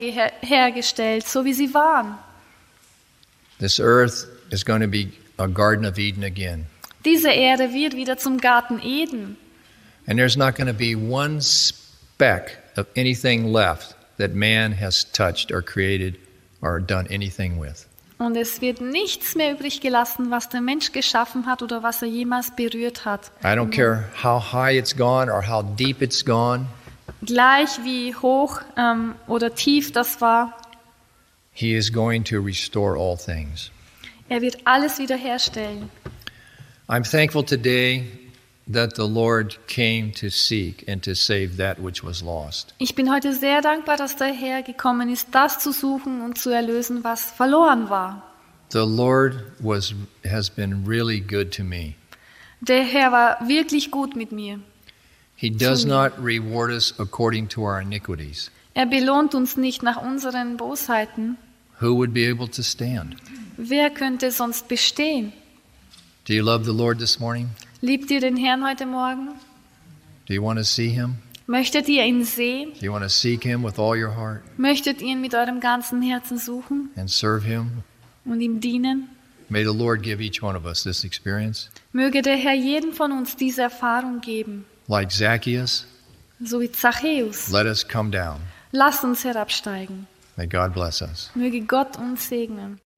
hergestellt, so wie sie waren. This earth is going to be a Garden of Eden again. Diese Erde wird wieder zum Garten Eden. And there's not going to be one speck of anything left that man has touched or created or done anything with. Und es wird nichts mehr übrig gelassen, was der Mensch geschaffen hat oder was er jemals berührt hat. I don't care how high it's gone or how deep it's gone. Gleich wie hoch oder tief das war, He is going to restore all things. er wird alles wiederherstellen. I'm thankful today that the Lord came to seek and to save that which was lost. Ich bin heute sehr dankbar, dass der Herr gekommen ist, das zu suchen und zu erlösen, was verloren war. The Lord has been really good to me. Der Herr war wirklich gut mit mir. He does not reward us according to our iniquities. Er belohnt uns nicht nach unseren Bosheiten. Who would be able to stand? Wer könnte sonst bestehen? Do you love the Lord this morning? Liebt ihr den Herrn heute Morgen? Do you want to see Him? Möchtet ihr ihn sehen? Do you want to seek Him with all your heart Möchtet ihr ihn mit eurem ganzen Herzen suchen and serve Him? und ihm dienen? May the Lord give each one of us this experience. Möge der Herr jedem von uns diese Erfahrung geben, Like Zacchaeus, so wie Zachäus. let us come down. Lasst uns herabsteigen. May God bless us. Möge Gott uns segnen.